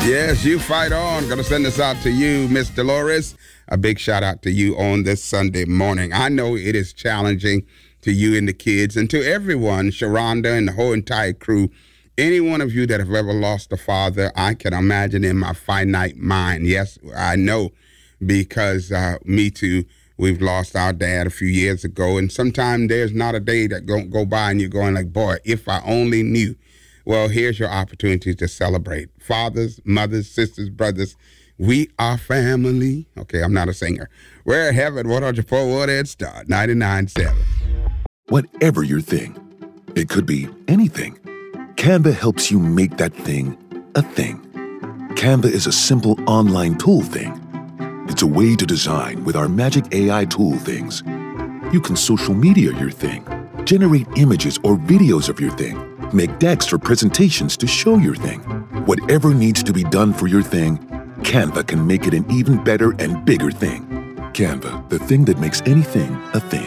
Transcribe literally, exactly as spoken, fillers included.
Yes, you fight on. Going to send this out to you, Miss Dolores. A big shout out to you on this Sunday morning. I know it is challenging to you and the kids and to everyone, Sharonda and the whole entire crew. Any one of you that have ever lost a father, I can imagine in my finite mind. Yes, I know, because uh, me too. We've lost our dad a few years ago, and sometimes there's not a day that don't go by and you're going like, boy, if I only knew. Well, here's your opportunity to celebrate. Fathers, mothers, sisters, brothers, we are family. Okay, I'm not a singer. We're at Heaven, one hundred four Wood Head Start, ninety-nine point seven. Whatever your thing, it could be anything. Canva helps you make that thing a thing. Canva is a simple online tool thing. It's a way to design with our magic A I tool things. You can social media your thing, generate images or videos of your thing, make decks or presentations to show your thing. Whatever needs to be done for your thing, Canva can make it an even better and bigger thing. Canva, the thing that makes anything a thing.